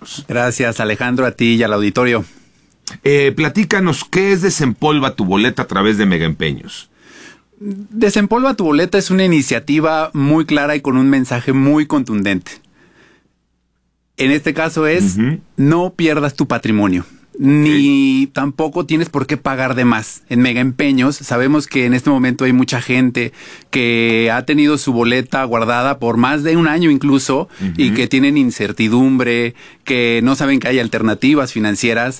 nosotros. Gracias, Alejandro, a ti y al auditorio. Platícanos, ¿qué es Desempolva tu boleta a través de Mega Empeños? Desempolva tu boleta es una iniciativa muy clara y con un mensaje muy contundente. En este caso es, no pierdas tu patrimonio. Ni tampoco tienes por qué pagar de más. En Mega Empeños sabemos que en este momento hay mucha gente que ha tenido su boleta guardada por más de un año incluso y que tienen incertidumbre, que no saben que hay alternativas financieras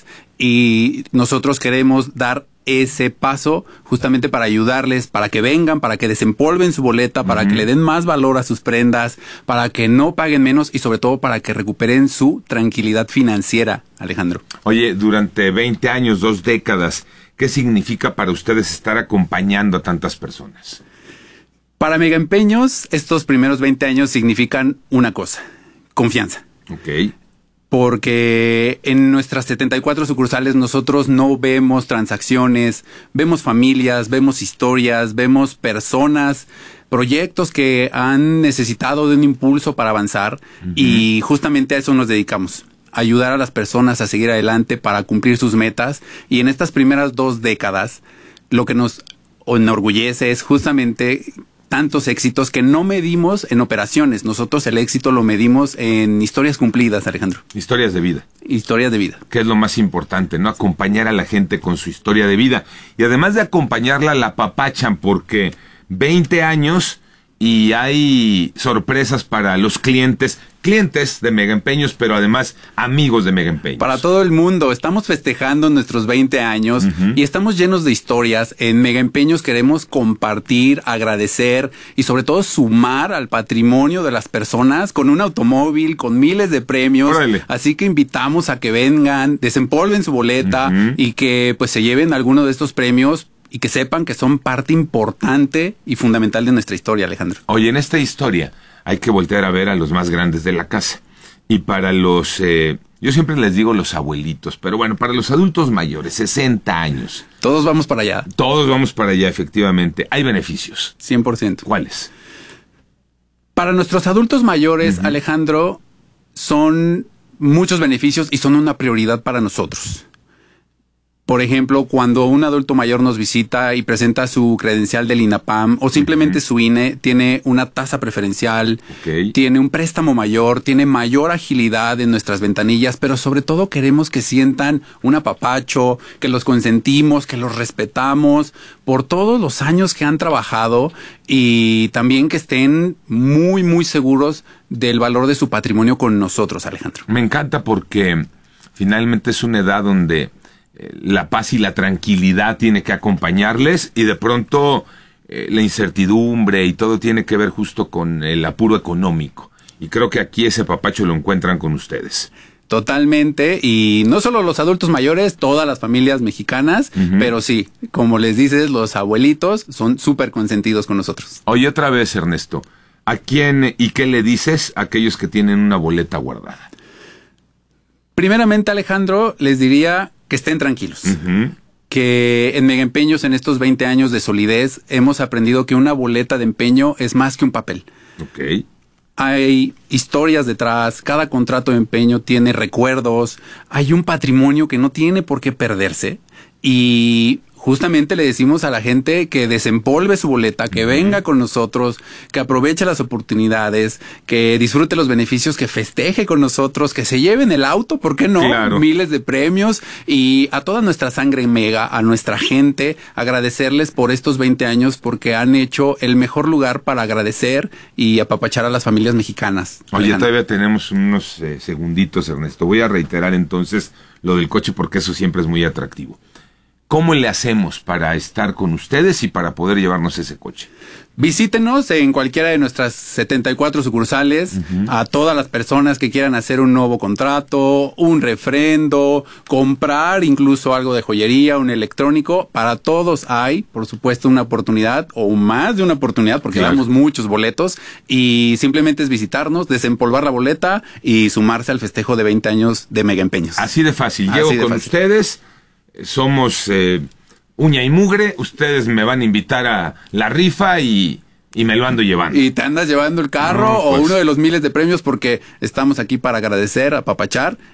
y nosotros queremos dar ese paso justamente para ayudarles, para que vengan, para que desempolven su boleta, para que le den más valor a sus prendas, para que no paguen menos y sobre todo para que recuperen su tranquilidad financiera, Alejandro. Oye, durante 20 años, 2 décadas, ¿qué significa para ustedes estar acompañando a tantas personas? Para Mega Empeños, estos primeros 20 años significan una cosa, confianza. Ok. Porque en nuestras 74 sucursales nosotros no vemos transacciones, vemos familias, vemos historias, vemos personas, proyectos que han necesitado de un impulso para avanzar y justamente a eso nos dedicamos. Ayudar a las personas a seguir adelante para cumplir sus metas y en estas primeras 2 décadas lo que nos enorgullece es justamente tantos éxitos que no medimos en operaciones. Nosotros el éxito lo medimos en historias cumplidas, Alejandro. Historias de vida. Historias de vida. Que es lo más importante, ¿no? Acompañar a la gente con su historia de vida. Y además de acompañarla, la apapachan porque 20 años y hay sorpresas para los clientes de Mega Empeños, pero además amigos de Mega Empeños. Para todo el mundo, estamos festejando nuestros 20 años y estamos llenos de historias. En Mega Empeños queremos compartir, agradecer y sobre todo sumar al patrimonio de las personas con un automóvil, con miles de premios. Órale. Así que invitamos a que vengan, desempolven su boleta y que pues se lleven alguno de estos premios y que sepan que son parte importante y fundamental de nuestra historia, Alejandro. Oye, en esta historia hay que voltear a ver a los más grandes de la casa. Y para los, yo siempre les digo los abuelitos, pero bueno, para los adultos mayores, 60 años. Todos vamos para allá. Todos vamos para allá, efectivamente. Hay beneficios. 100%. ¿Cuáles? Para nuestros adultos mayores, Alejandro, son muchos beneficios y son una prioridad para nosotros. Por ejemplo, cuando un adulto mayor nos visita y presenta su credencial del INAPAM o simplemente su INE, tiene una tasa preferencial, tiene un préstamo mayor, tiene mayor agilidad en nuestras ventanillas, pero sobre todo queremos que sientan un apapacho, que los consentimos, que los respetamos por todos los años que han trabajado y también que estén muy, muy seguros del valor de su patrimonio con nosotros, Alejandro. Me encanta porque finalmente es una edad donde la paz y la tranquilidad tiene que acompañarles y de pronto la incertidumbre y todo tiene que ver justo con el apuro económico. Y creo que aquí ese papacho lo encuentran con ustedes. Totalmente, y no solo los adultos mayores, todas las familias mexicanas, pero sí, como les dices, los abuelitos son súper consentidos con nosotros. Oye, otra vez, Ernesto, ¿a quién y qué le dices a aquellos que tienen una boleta guardada? Primeramente, Alejandro, les diría que estén tranquilos. Que en Mega Empeños, en estos 20 años de solidez, hemos aprendido que una boleta de empeño es más que un papel. Hay historias detrás, cada contrato de empeño tiene recuerdos, hay un patrimonio que no tiene por qué perderse y justamente le decimos a la gente que desempolve su boleta, que venga con nosotros, que aproveche las oportunidades, que disfrute los beneficios, que festeje con nosotros, que se lleven el auto, ¿por qué no? Claro. Miles de premios y a toda nuestra sangre Mega, a nuestra gente, agradecerles por estos 20 años porque han hecho el mejor lugar para agradecer y apapachar a las familias mexicanas. Oye, Alejandro, todavía tenemos unos segunditos, Ernesto. Voy a reiterar entonces lo del coche porque eso siempre es muy atractivo. ¿Cómo le hacemos para estar con ustedes y para poder llevarnos ese coche? Visítenos en cualquiera de nuestras 74 sucursales, a todas las personas que quieran hacer un nuevo contrato, un refrendo, comprar incluso algo de joyería, un electrónico. Para todos hay, por supuesto, una oportunidad o más de una oportunidad porque damos muchos boletos y simplemente es visitarnos, desempolvar la boleta y sumarse al festejo de 20 años de Mega Empeños. Así de fácil. Así Llego de con fácil. ustedes. Somos uña y mugre, ustedes me van a invitar a la rifa y me lo ando llevando. Y te andas llevando el carro o uno de los miles de premios porque estamos aquí para agradecer, apapachar